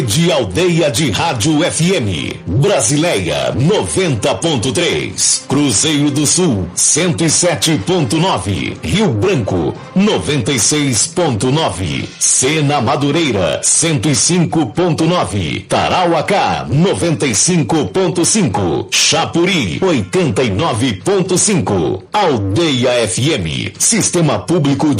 De Aldeia de Rádio FM, Brasileia 90.3, Cruzeiro do Sul 107.9, Rio Branco 96.9, Sena Madureira 105.9, Tarauacá 95.5, Chapuri 89.5, Aldeia FM, Sistema Público de